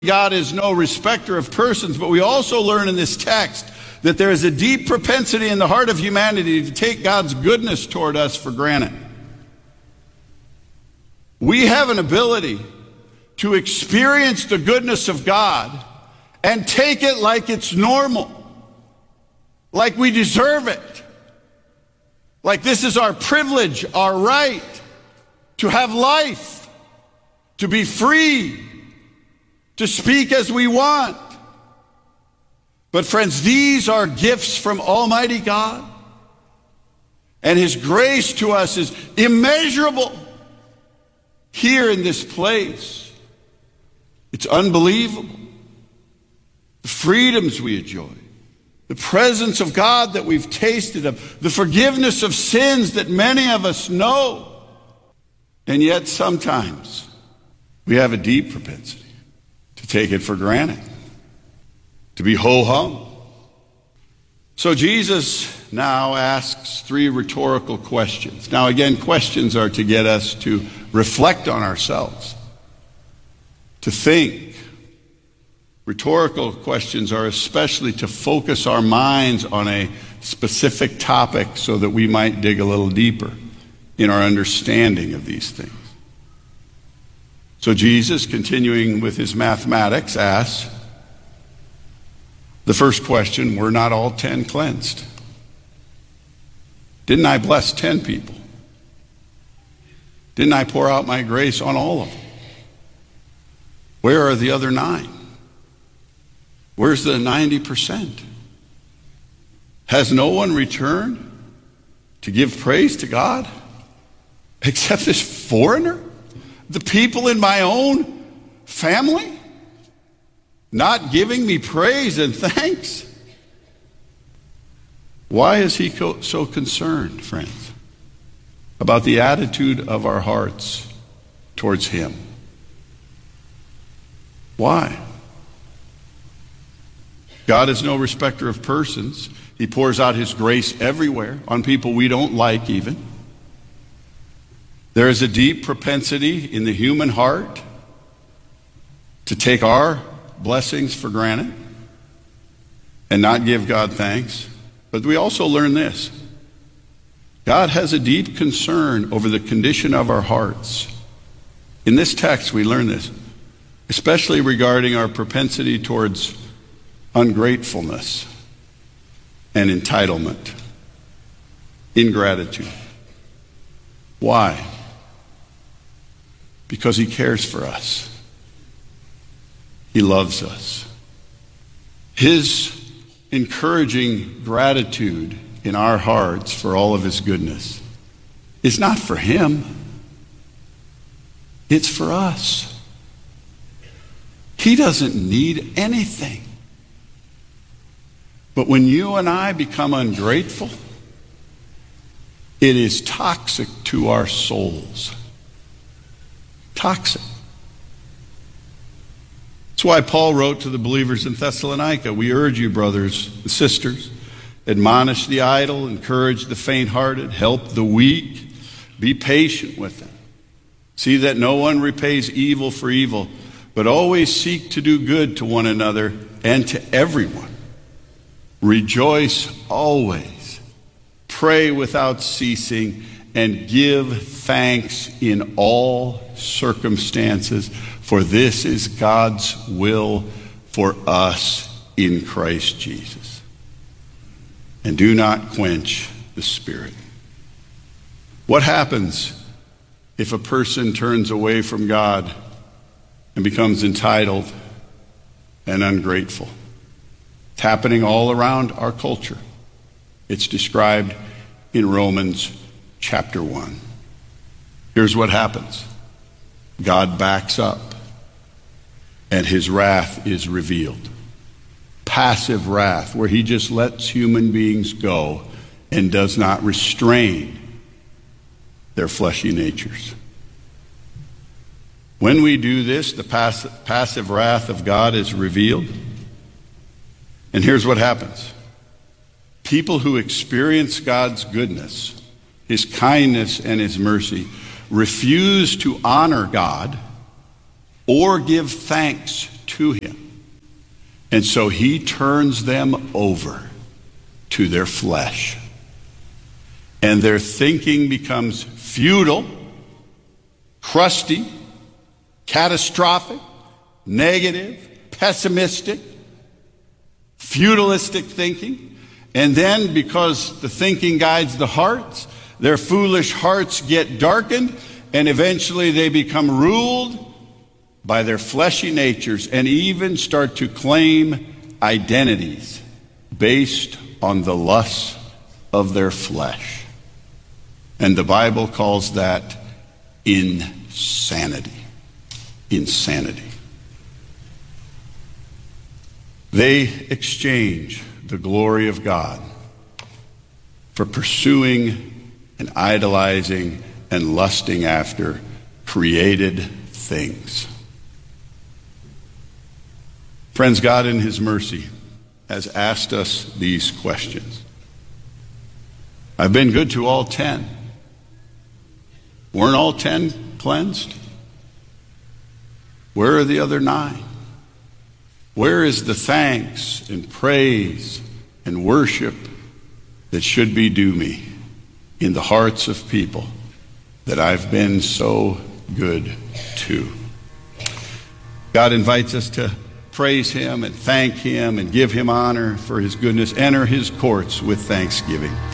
God is no respecter of persons, but we also learn in this text that there is a deep propensity in the heart of humanity to take God's goodness toward us for granted. We have an ability to experience the goodness of God and take it like it's normal, like we deserve it, like this is our privilege, our right to have life, to be free, to speak as we want. But friends, these are gifts from Almighty God, and His grace to us is immeasurable here in this place. It's unbelievable. The freedoms we enjoy, the presence of God that we've tasted of, the forgiveness of sins that many of us know. And yet sometimes we have a deep propensity to take it for granted, to be ho-hum. So Jesus now asks 3 rhetorical questions. Now again, questions are to get us to reflect on ourselves, to think. Rhetorical questions are especially to focus our minds on a specific topic so that we might dig a little deeper in our understanding of these things. So Jesus, continuing with his mathematics, asks the first question, were not all 10 cleansed? Didn't I bless 10 people? Didn't I pour out my grace on all of them? Where are the other 9? Where's the 90%? Has no one returned to give praise to God except this foreigner? The people in my own family not giving me praise and thanks? Why is he so concerned, friends, about the attitude of our hearts towards him? Why? God is no respecter of persons. He pours out his grace everywhere on people we don't like even. There is a deep propensity in the human heart to take our blessings for granted and not give God thanks. But we also learn this. God has a deep concern over the condition of our hearts. In this text we learn this, especially regarding our propensity towards ungratefulness and entitlement, ingratitude. Why? Because he cares for us. He loves us. His encouraging gratitude in our hearts for all of his goodness is not for him. It's for us. He doesn't need anything. But when you and I become ungrateful, it is toxic to our souls. Toxic. That's why Paul wrote to the believers in Thessalonica, we urge you, brothers and sisters, admonish the idle, encourage the faint-hearted, help the weak, be patient with them. See that no one repays evil for evil, but always seek to do good to one another and to everyone. Rejoice always, pray without ceasing, and give thanks in all circumstances, for this is God's will for us in Christ Jesus. And do not quench the Spirit. What happens if a person turns away from God and becomes entitled and ungrateful? It's happening all around our culture. It's described in Romans chapter 1. Here's what happens. God backs up and his wrath is revealed. Passive wrath, where he just lets human beings go and does not restrain their fleshy natures. When we do this, the passive wrath of God is revealed. And here's what happens. People who experience God's goodness, his kindness and his mercy, refuse to honor God or give thanks to him. And so he turns them over to their flesh. And their thinking becomes futile, crusty, catastrophic, negative, pessimistic, feudalistic thinking. And then, because the thinking guides the hearts, their foolish hearts get darkened, and eventually they become ruled by their fleshy natures and even start to claim identities based on the lusts of their flesh. And the Bible calls that insanity. Insanity. They exchange the glory of God for pursuing and idolizing and lusting after created things. Friends, God in his mercy has asked us these questions. I've been good to all 10. Weren't all 10 cleansed? Where are the other 9? Where is the thanks and praise and worship that should be due me in the hearts of people that I've been so good to? God invites us to praise him and thank him and give him honor for his goodness. Enter his courts with thanksgiving.